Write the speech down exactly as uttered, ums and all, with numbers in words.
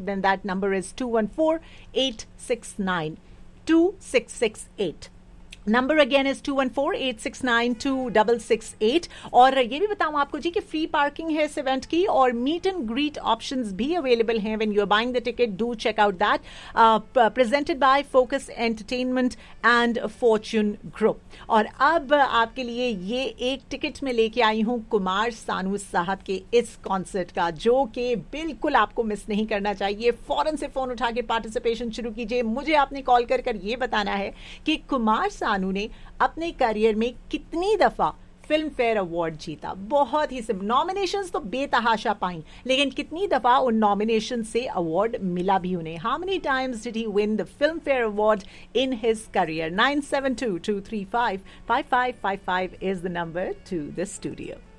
then that number is two one four, eight six nine, two six six eight. Number again is to one four eight six nine to double six eight. और ये भी बताऊं आपको जी कि free parking है इस event की और मीट एंड ग्रीट ऑप्शंस भी अवेलेबल हैं. When you are buying the ticket do check out that. Presented by focus entertainment and Fortune group. और अब आपके लिए ये एक टिकट में लेके आई हूं कुमार सानू साहब के इस कॉन्सर्ट का, जो कि बिल्कुल आपको मिस नहीं करना चाहिए. फौरन से फोन उठा के पार्टिसिपेशन शुरू कीजिए. मुझे आपने कॉल कर कर ये बताना है कि कुमार सानू ने अपने करियर में कितनी दफा फिल्म फेयर अवार्ड जीता. बहुत ही सिंपल. नॉमिनेशंस तो बेतहाशा पाई, लेकिन कितनी दफा उन नॉमिनेशन से अवार्ड मिला भी उन्हें. How many times did he win the film fair award in his career. Nine seven to to three five five five five five is the number two the studio.